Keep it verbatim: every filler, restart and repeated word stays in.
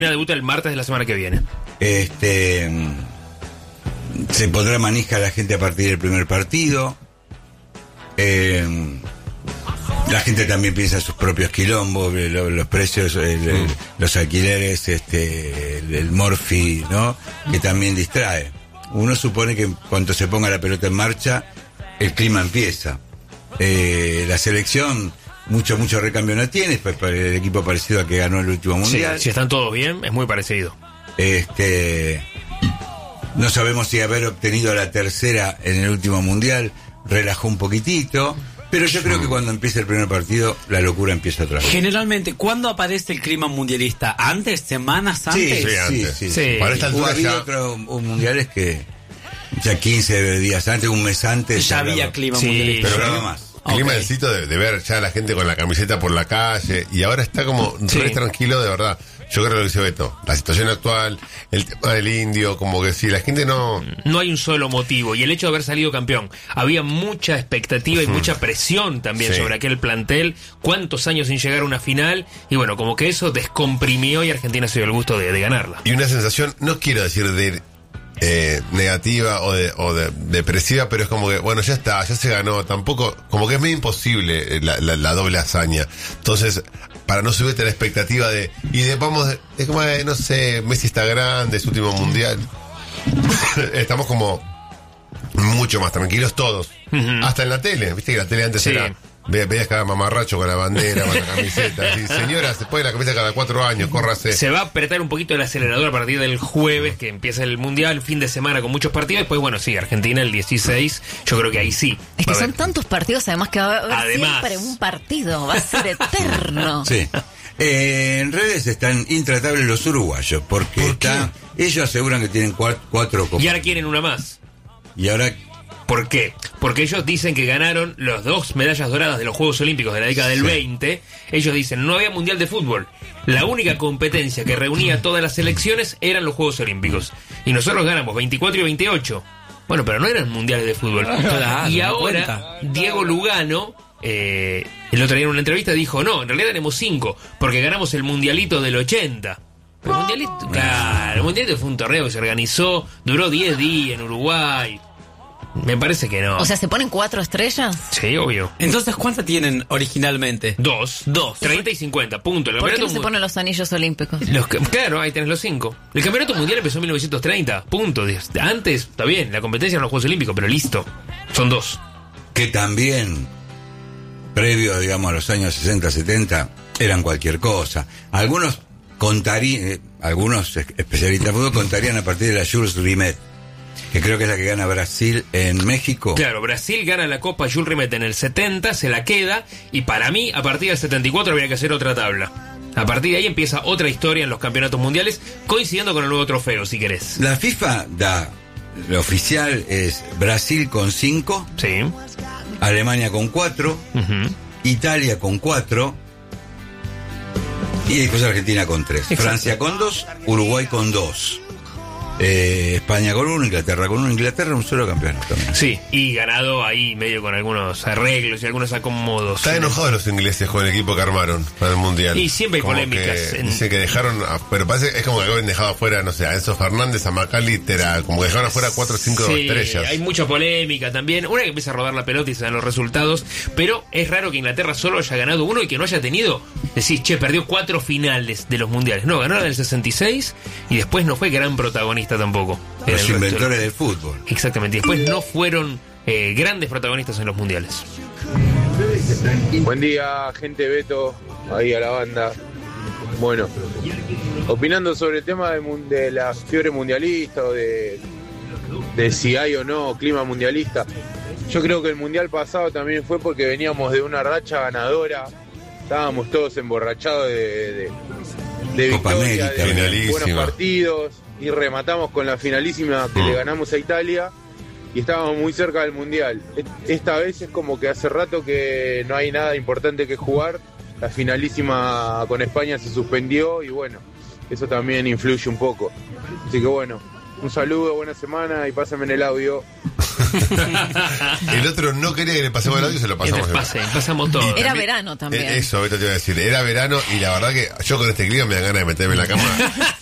debuta el martes de la semana que viene. Este se pondrá manija a la gente a partir del primer partido. Eh, la gente también piensa en sus propios quilombos, los, los precios, el, el, los alquileres, este, el, el morfi, ¿no? Que también distrae. Uno supone que cuando se ponga la pelota en marcha, el clima empieza. Eh, la selección mucho, mucho recambio no tiene, pues el equipo parecido al que ganó el último mundial. Sí, si están todos bien, es muy parecido. Este, no sabemos si haber obtenido la tercera en el último mundial relajó un poquitito, pero yo creo que cuando empiece el primer partido, la locura empieza otra vez. Generalmente, ¿cuándo aparece el clima mundialista? ¿Antes? ¿Semanas antes? Sí, sí, antes. sí. Sí. Para esta altura ya... había otros mundiales que ya quince días antes, un mes antes. Ya había clima sí, mundialista. Pero nada clima, más. clima Okay. del sitio de, de ver ya a la gente con la camiseta por la calle, y ahora está como Sí. re tranquilo, de verdad. Yo creo que lo que dice Beto, la situación actual, el tema del indio, como que si la gente no... No hay un solo motivo, y el hecho de haber salido campeón, había mucha expectativa y mucha presión también Sí. sobre aquel plantel, cuántos años sin llegar a una final, y bueno, como que eso descomprimió y Argentina se dio el gusto de, de ganarla. Y una sensación, no quiero decir de eh, negativa o de, o de depresiva, pero es como que, bueno, ya está, ya se ganó, tampoco, como que es medio imposible la, la, la doble hazaña. Entonces, para no subirte la expectativa de, y de, vamos, es como, eh, no sé, Messi está grande, es último mundial. Estamos como mucho más tranquilos todos. Ujú. Hasta en la tele, viste que la tele antes Sí. era... Ve- Veías cada mamarracho con la bandera, con la camiseta. Así, señora, se pone la camiseta cada cuatro años, córrase. Se va a apretar un poquito el acelerador a partir del jueves, que empieza el Mundial, fin de semana con muchos partidos. Después, bueno, sí, Argentina el dieciséis, yo creo que ahí sí. Es que va a son haber- tantos partidos, además que va a haber Además. siempre un partido, va a ser eterno. Sí. Eh, en redes están intratables los uruguayos, porque ¿Por qué? está, ellos aseguran que tienen cua- cuatro copas. Y ahora quieren una más. Y ahora, ¿Por qué? Porque ellos dicen que ganaron las dos medallas doradas de los Juegos Olímpicos de la década del Sí. veinte. Ellos dicen, no había Mundial de Fútbol. La única competencia que reunía a todas las selecciones eran los Juegos Olímpicos. Y nosotros ganamos veinticuatro y veintiocho. Bueno, pero no eran mundiales de fútbol. Claro, y no ahora, cuenta. Diego Lugano, eh, el otro día en una entrevista dijo, no, en realidad tenemos cinco, porque ganamos el Mundialito del ochenta. Pero el Mundialito, claro, el Mundialito fue un torneo que se organizó, duró diez días en Uruguay. Me parece que no. O sea, ¿se ponen cuatro estrellas? Sí, obvio. Entonces, ¿cuántas tienen originalmente? Dos. Dos. treinta y cincuenta, punto. El ¿Por qué no campeonato se mu- ponen los anillos olímpicos? los que- claro, ahí tenés los cinco. El campeonato mundial empezó en mil novecientos treinta, punto. Antes, está bien, la competencia en los Juegos Olímpicos, pero listo. Son dos. que también, previo, digamos, a los años sesenta, setenta, eran cualquier cosa. Algunos contarían, eh, algunos especialistas de fútbol contarían a partir de la Jules Rimet, que creo que es la que gana Brasil en México. Claro, Brasil gana la Copa Jules Rimet en el setenta, se la queda, y para mí, a partir del setenta y cuatro habría que hacer otra tabla. A partir de ahí empieza otra historia en los campeonatos mundiales, coincidiendo con el nuevo trofeo, si querés. La FIFA da, lo oficial es Brasil con cinco, Sí. Alemania con cuatro, Ujú. Italia con cuatro y después Argentina con tres. Exacto. Francia con dos, Uruguay con dos, eh, España con uno, Inglaterra con uno. Inglaterra un solo campeonato. Sí, y ganado ahí medio con algunos arreglos y algunos acomodos. Están enojados los ingleses con el equipo que armaron para el Mundial. Y siempre hay Como polémicas que en- Dicen que dejaron, a- pero parece es como que habían dejado afuera, no sé, a Enzo Fernández, a McAllister, a- como que dejaron afuera cuatro o cinco Sí, estrellas. hay mucha polémica también. Una que empieza a rodar la pelota y se dan los resultados. Pero es raro que Inglaterra solo haya ganado uno y que no haya tenido. Decís, che, perdió cuatro finales de los mundiales. No, ganó la del sesenta y seis y después no fue gran protagonista tampoco. En Los el resto de- inventores del fútbol. Exactamente. Y después no fueron eh, grandes protagonistas en los mundiales. Buen día, gente Beto, ahí a la banda. Bueno, opinando sobre el tema de, mun- de la fiebre mundialista o de, de si hay o no clima mundialista, yo creo que el mundial pasado también fue porque veníamos de una racha ganadora, estábamos todos emborrachados de, de, de Copa victoria, América, de finalísima. buenos partidos, y rematamos con la finalísima que Mm. le ganamos a Italia. Y estábamos muy cerca del Mundial. Esta vez es como que hace rato que no hay nada importante que jugar. La finalísima con España se suspendió y bueno, eso también influye un poco. Así que bueno, un saludo, buena semana y pásenme en el audio. El otro no quería que le pasemos el audio y se lo pasamos. Pase, pasamos todo. Era verano también. Eh, Eso, Beto te iba a decir, era verano y la verdad que yo con este clima me dan ganas de meterme en la cama